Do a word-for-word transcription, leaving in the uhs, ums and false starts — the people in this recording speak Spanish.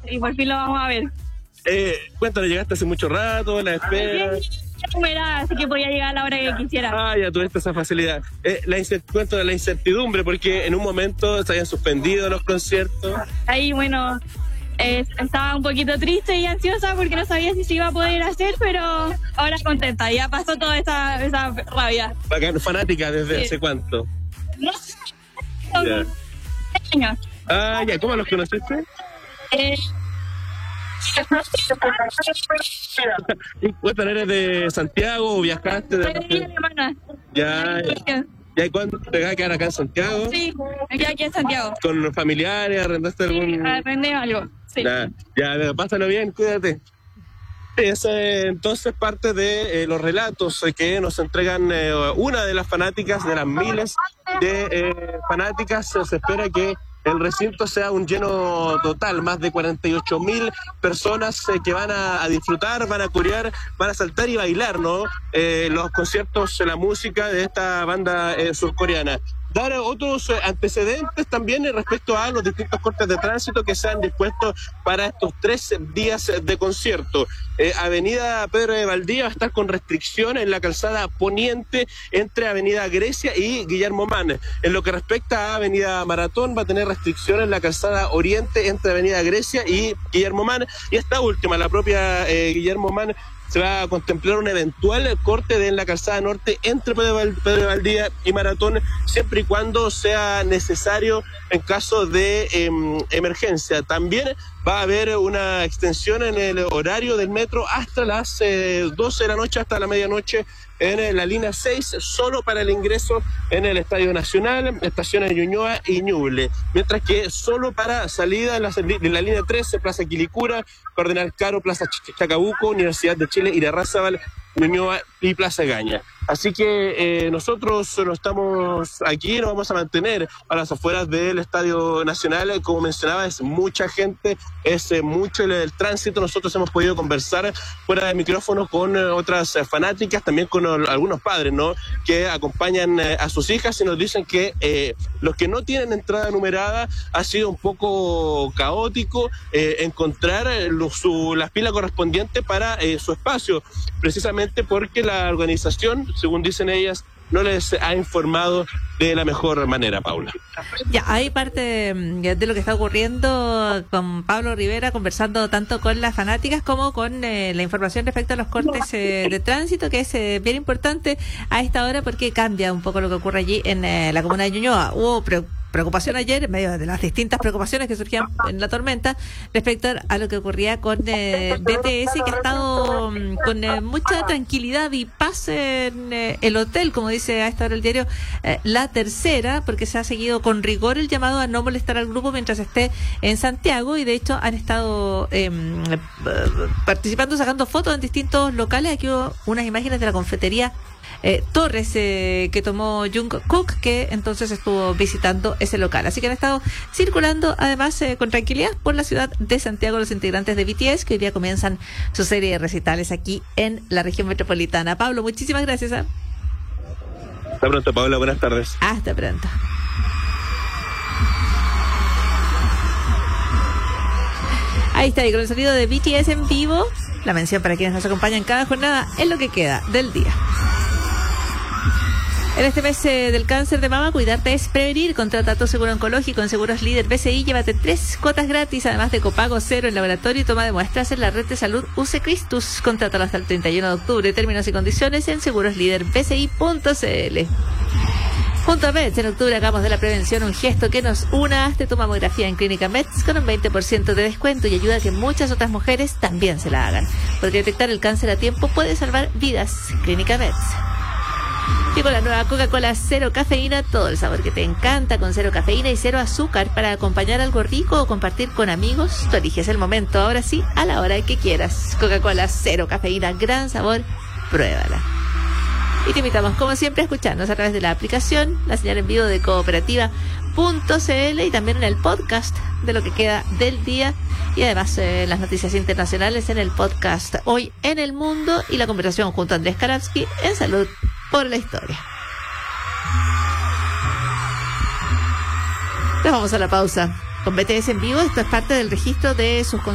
y por fin lo vamos a ver. Eh, cuéntanos, ¿llegaste hace mucho rato? ¿La espera? Era, así que podía llegar a la hora que quisiera. Ah, ya tuviste esa facilidad. Eh, la incert- cuento de la incertidumbre, porque en un momento se habían suspendido los conciertos. Ahí, bueno, eh, estaba un poquito triste y ansiosa porque no sabía si se iba a poder hacer, pero ahora contenta, ya pasó toda esa, esa rabia. Bacán, fanática desde Sí. hace cuánto. No sé, son Ya. tres años. Ah, ya, ¿cómo los conociste? Eh, Y cuéntanos, ¿eres de Santiago o viajaste? soy de De... Villa Alemana. Ya, ya. ¿Ya y cuándo te vas a quedar acá en Santiago? Sí, aquí, aquí en Santiago. ¿Con familiares? ¿Arrendaste algún...? Sí, aprendí algo. Sí. Ya, ya, pásalo bien, cuídate. Esa es entonces parte de eh, los relatos eh, que nos entregan eh, una de las fanáticas, de las miles de eh, fanáticas. Se espera que el recinto sea un lleno total, más de cuarenta y ocho mil personas eh, que van a, a disfrutar, van a corear, van a saltar y bailar, ¿no? Eh, los conciertos, la música de esta banda eh, surcoreana. Dar otros antecedentes también respecto a los distintos cortes de tránsito que se han dispuesto para estos tres días de concierto. Eh, Avenida Pedro de Valdivia va a estar con restricción en la calzada poniente entre Avenida Grecia y Guillermo Mann. En lo que respecta a Avenida Maratón, va a tener restricción en la calzada oriente entre Avenida Grecia y Guillermo Mann. Y esta última, la propia eh, Guillermo Mann, se va a contemplar un eventual corte de en la calzada norte entre Pedro de Valdivia y Maratón, siempre y cuando sea necesario en caso de eh, emergencia. También va a haber una extensión en el horario del metro hasta las eh, doce de la noche, hasta la medianoche, en la línea seis, solo para el ingreso en el Estadio Nacional, estaciones Ñuñoa y Ñuble, mientras que solo para salida en la, en la línea trece, Plaza Quilicura, Cardenal Caro, Plaza Chacabuco, Universidad de Chile, Irarrázaval, Ñuñoa y Plaza Gaña. Así que eh, nosotros no estamos aquí, nos vamos a mantener a las afueras del Estadio Nacional. Como mencionaba, es mucha gente, es eh, mucho el, el tránsito. Nosotros hemos podido conversar fuera de micrófono con eh, otras eh, fanáticas, también con eh, algunos padres, ¿no?, que acompañan eh, a sus hijas y nos dicen que eh, los que no tienen entrada numerada ha sido un poco caótico eh, encontrar eh, los, su, las pilas correspondientes para eh, su espacio, precisamente porque la organización, según dicen ellas, no les ha informado de la mejor manera, Paula. Ya, hay parte de lo que está ocurriendo con Pablo Rivera, conversando tanto con las fanáticas como con eh, la información respecto a los cortes eh, de tránsito, que es eh, bien importante a esta hora porque cambia un poco lo que ocurre allí en eh, la comuna de Ñuñoa. Hubo pre- preocupación ayer, en medio de las distintas preocupaciones que surgían en la tormenta, respecto a lo que ocurría con eh, B T S, que ha estado um, con eh, mucha tranquilidad y paz en eh, el hotel, como dice a esta hora el diario eh, La Tercera, porque se ha seguido con rigor el llamado a no molestar al grupo mientras esté en Santiago, y de hecho han estado eh, participando, sacando fotos en distintos locales. Aquí hubo unas imágenes de la confitería Eh, Torres eh, que tomó Jungkook, que entonces estuvo visitando ese local. Así que han estado circulando además eh, con tranquilidad por la ciudad de Santiago los integrantes de B T S, que hoy día comienzan su serie de recitales aquí en la región metropolitana. Pablo, muchísimas gracias. ¿eh? Hasta pronto, Paula, buenas tardes. Hasta pronto. Ahí está, y con el sonido de B T S en vivo, la mención para quienes nos acompañan cada jornada en lo que queda del día. En este mes eh, del cáncer de mama, cuidarte es prevenir. Contrata tu seguro oncológico en Seguros Líder B C I. Llévate tres cuotas gratis, además de copago cero en laboratorio y toma de muestras en la red de salud U C Cristus. Contrátalo hasta el treinta y uno de octubre. Términos y condiciones en seguros líder b c i punto c l. Junto a Meds, en octubre hagamos de la prevención un gesto que nos una. Hazte tu mamografía en Clínica Meds con un veinte por ciento de descuento y ayuda a que muchas otras mujeres también se la hagan. Porque detectar el cáncer a tiempo puede salvar vidas. Clínica Meds. Y con la nueva Coca-Cola cero cafeína, todo el sabor que te encanta, con cero cafeína y cero azúcar, para acompañar algo rico o compartir con amigos. Tú eliges el momento, ahora sí, a la hora que quieras. Coca-Cola cero cafeína, gran sabor, pruébala. Y te invitamos, como siempre, a escucharnos a través de la aplicación, la señal en vivo de cooperativa punto c l, y también en el podcast de lo que queda del día, y además eh, las noticias internacionales en el podcast Hoy en el Mundo, y la conversación junto a Andrés Karavsky en Salud por la Historia. Nos vamos a la pausa con B T S en vivo. Esto es parte del registro de sus